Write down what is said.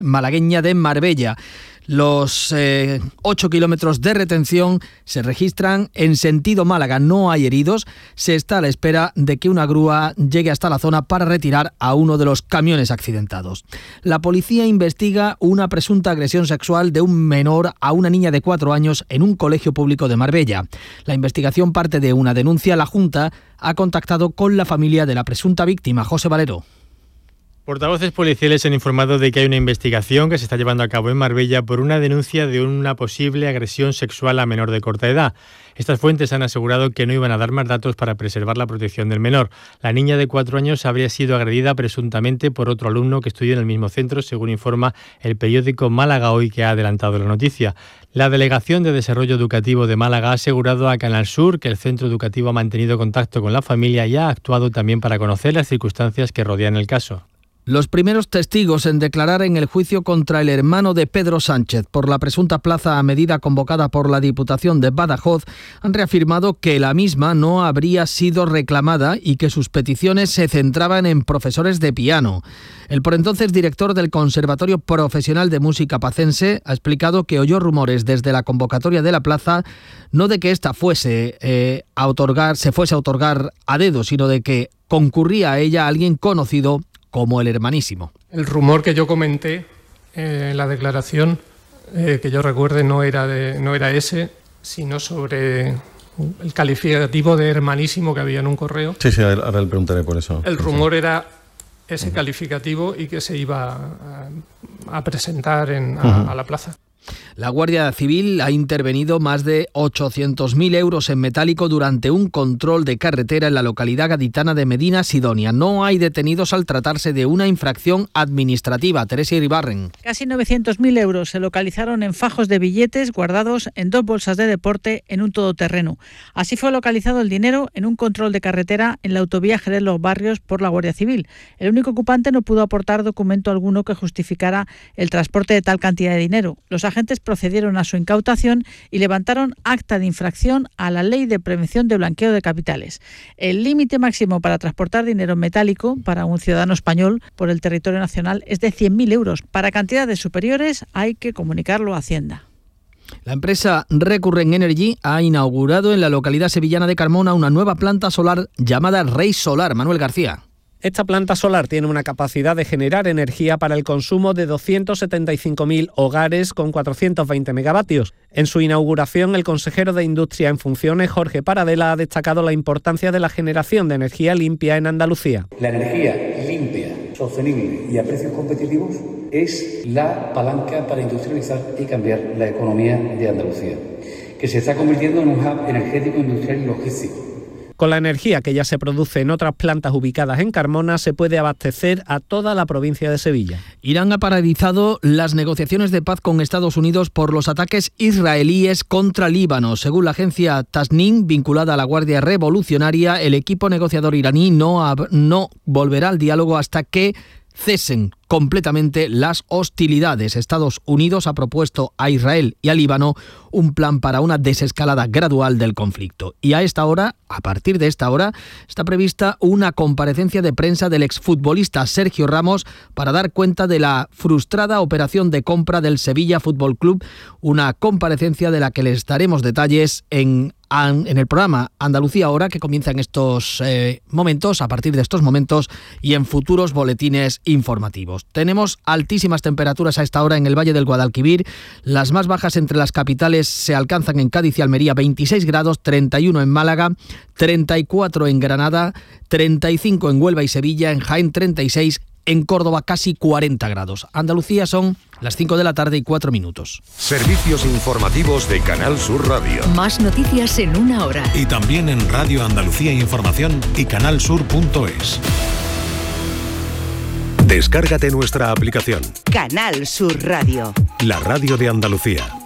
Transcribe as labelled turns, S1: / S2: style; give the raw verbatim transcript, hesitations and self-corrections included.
S1: malagueña de Marbella. Los eh, ocho kilómetros de retención se registran en sentido Málaga. No hay heridos. Se está a la espera de que una grúa llegue hasta la zona para retirar a uno de los camiones accidentados. La policía investiga una presunta agresión sexual de un menor a una niña de cuatro años en un colegio público de Marbella. La investigación parte de una denuncia. La Junta ha contactado con la familia de la presunta víctima. José Valero.
S2: Portavoces policiales han informado de que hay una investigación que se está llevando a cabo en Marbella por una denuncia de una posible agresión sexual a menor de corta edad. Estas fuentes han asegurado que no iban a dar más datos para preservar la protección del menor. La niña de cuatro años habría sido agredida presuntamente por otro alumno que estudia en el mismo centro, según informa el periódico Málaga Hoy, que ha adelantado la noticia. La Delegación de Desarrollo Educativo de Málaga ha asegurado a Canal Sur que el centro educativo ha mantenido contacto con la familia y ha actuado también para conocer las circunstancias que rodean el caso.
S1: Los primeros testigos en declarar en el juicio contra el hermano de Pedro Sánchez por la presunta plaza a medida convocada por la Diputación de Badajoz han reafirmado que la misma no habría sido reclamada y que sus peticiones se centraban en profesores de piano. El por entonces director del Conservatorio Profesional de Música Pacense ha explicado que oyó rumores desde la convocatoria de la plaza, no de que ésta fuese eh, a otorgar, se fuese a otorgar a dedo, sino de que concurría a ella alguien conocido como el hermanísimo.
S3: El rumor que yo comenté eh, en la declaración, eh, que yo recuerde, no era, de, no era ese, sino sobre el calificativo de hermanísimo que había en un correo.
S4: Sí, sí, ahora le preguntaré por eso.
S3: El rumor era ese calificativo y que se iba a, a presentar en, a, uh-huh. a la plaza.
S1: La Guardia Civil ha intervenido más de ochocientos mil euros en metálico durante un control de carretera en la localidad gaditana de Medina Sidonia. No hay detenidos al tratarse de una infracción administrativa. Teresa Iribarren.
S5: Casi novecientos mil euros se localizaron en fajos de billetes guardados en dos bolsas de deporte en un todoterreno. Así fue localizado el dinero en un control de carretera en la autovía Jerez Los Barrios por la Guardia Civil. El único ocupante no pudo aportar documento alguno que justificara el transporte de tal cantidad de dinero. Los agentes procedieron a su incautación y levantaron acta de infracción a la Ley de Prevención de Blanqueo de Capitales. El límite máximo para transportar dinero metálico para un ciudadano español por el territorio nacional es de cien mil euros. Para cantidades superiores hay que comunicarlo a Hacienda.
S1: La empresa Recurrent Energy ha inaugurado en la localidad sevillana de Carmona una nueva planta solar llamada Rey Solar. Manuel García.
S6: Esta planta solar tiene una capacidad de generar energía para el consumo de doscientos setenta y cinco mil hogares con cuatrocientos veinte megavatios. En su inauguración, el consejero de Industria en funciones, Jorge Paradela, ha destacado la importancia de la generación de energía limpia en Andalucía.
S7: La energía limpia, sostenible y a precios competitivos es la palanca para industrializar y cambiar la economía de Andalucía, que se está convirtiendo en un hub energético, industrial y logístico.
S6: Con la energía que ya se produce en otras plantas ubicadas en Carmona, se puede abastecer a toda la provincia de Sevilla.
S1: Irán ha paralizado las negociaciones de paz con Estados Unidos por los ataques israelíes contra Líbano. Según la agencia Tasnim, vinculada a la Guardia Revolucionaria, el equipo negociador iraní no, no volverá al diálogo hasta que cesen completamente las hostilidades. Estados Unidos ha propuesto a Israel y a Líbano un plan para una desescalada gradual del conflicto. Y a esta hora, a partir de esta hora, está prevista una comparecencia de prensa del exfutbolista Sergio Ramos para dar cuenta de la frustrada operación de compra del Sevilla Fútbol Club, una comparecencia de la que les daremos detalles en en el programa Andalucía Ahora, que comienza en estos eh, momentos, a partir de estos momentos, y en futuros boletines informativos. Tenemos altísimas temperaturas a esta hora en el Valle del Guadalquivir. Las más bajas entre las capitales se alcanzan en Cádiz y Almería, veintiséis grados, treinta y uno en Málaga, treinta y cuatro en Granada, treinta y cinco en Huelva y Sevilla, en Jaén treinta y seis, en Córdoba casi cuarenta grados. Andalucía son las cinco de la tarde y cuatro minutos.
S8: Servicios informativos de Canal Sur Radio.
S9: Más noticias en una hora.
S10: Y también en Radio Andalucía Información y canalsur punto es.
S8: Descárgate nuestra aplicación.
S9: Canal Sur Radio.
S8: La radio de Andalucía.